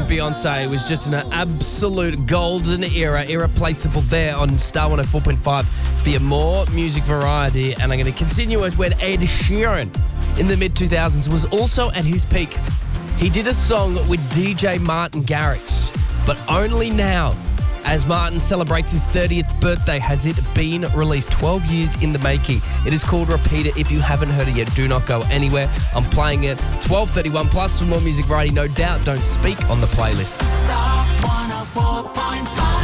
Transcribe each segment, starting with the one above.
Beyonce was just an absolute golden era, irreplaceable there on Star 104.5 for your more music variety. And I'm going to continue it when Ed Sheeran in the mid-2000s was also at his peak. He did a song with DJ Martin Garrix, but only now, as Martin celebrates his 30th birthday, has it been released. 12 years in the making. It is called Repeat It. If you haven't heard it yet, do not go anywhere. I'm playing it 12:31 plus for more music variety. No doubt, don't speak on the playlist. Star 104.5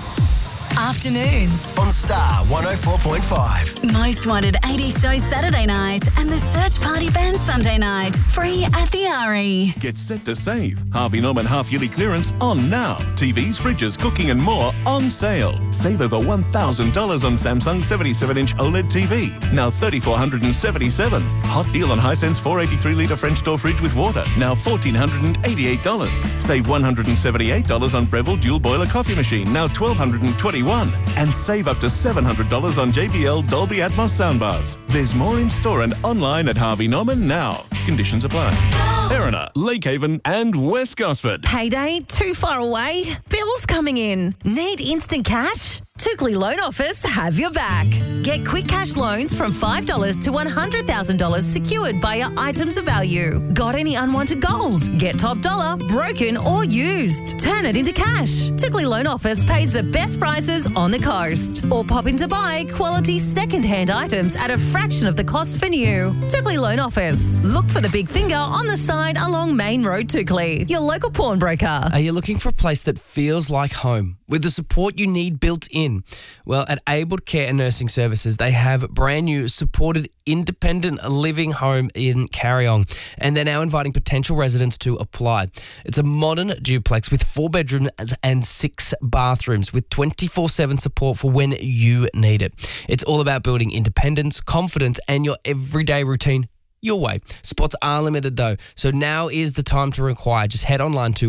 Afternoons. On Star 104.5. Most Wanted 80s show Saturday night and the Search Party Band Sunday night. Free at the RE. Get set to save. Harvey Norman half-yearly clearance on now. TVs, fridges, cooking and more on sale. Save over $1,000 on Samsung 77-inch OLED TV. Now $3,477. Hot deal on Hisense 483-litre French door fridge with water. Now $1,488. Save $178 on Breville dual boiler coffee machine. Now $1,221. And save up to $700 on JBL Dolby Atmos soundbars. There's more in store and online at Harvey Norman now. Conditions apply. Erina, Lakehaven and West Gosford. Payday too far away? Bills coming in? Need instant cash? Tookley Loan Office have your back. Get quick cash loans from $5 to $100,000 secured by your items of value. Got any unwanted gold? Get top dollar, broken or used. Turn it into cash. Tookley Loan Office pays the best prices on the coast. Or pop in to buy quality second-hand items at a fraction of the cost for new. Tookley Loan Office. Look for the big finger on the side along Main Road, Tookley. Your local pawnbroker. Are you looking for a place that feels like home with the support you need built in? Well, at Abled Care and Nursing Services, they have brand new supported independent living home in Carryong, and they're now inviting potential residents to apply. It's a modern duplex with 4 bedrooms and 6 bathrooms with 24/7 support for when you need it. It's all about building independence, confidence, and your everyday routine your way. Spots are limited though, so now is the time to inquire. Just head online to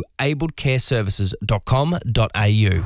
abledcareservices.com.au.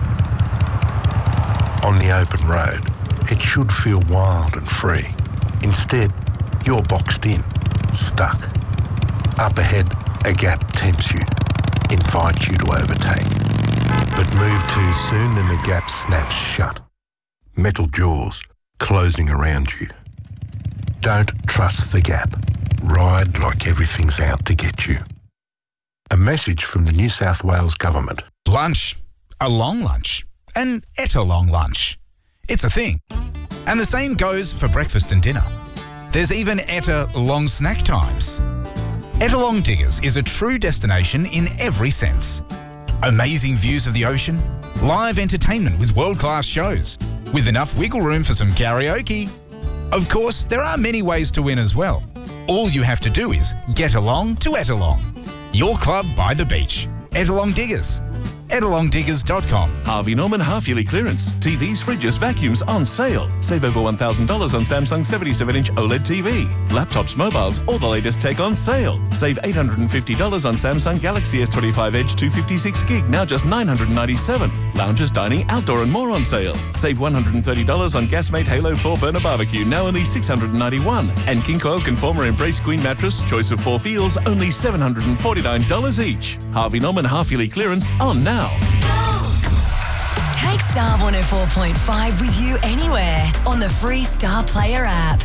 On the open road, it should feel wild and free. Instead, you're boxed in, stuck. Up ahead, a gap tempts you, invites you to overtake. But move too soon and the gap snaps shut. Metal jaws closing around you. Don't trust the gap. Ride like everything's out to get you. A message from the New South Wales Government. Lunch. A long lunch. An etalong lunch. It's a thing. And the same goes for breakfast and dinner. There's even long snack times. Etalong Diggers is a true destination in every sense. Amazing views of the ocean, live entertainment with world-class shows, with enough wiggle room for some karaoke. Of course, there are many ways to win as well. All you have to do is get along to Etalong. Your club by the beach. Etalong Diggers. etalongdiggers.com. Harvey Norman half-yearly clearance. TVs, fridges, vacuums on sale. Save over $1,000 on Samsung 77-inch OLED TV. Laptops, mobiles, all the latest tech on sale. Save $850 on Samsung Galaxy S25 Edge 256 gig, now just $997. Lounges, dining, outdoor and more on sale. Save $130 on Gasmate Halo 4 burner barbecue, now only $691. And King Coil Conformer Embrace Queen mattress, choice of 4 feels, only $749 each. Harvey Norman half-yearly clearance on now. Take Star 104.5 with you anywhere on the free Star Player app.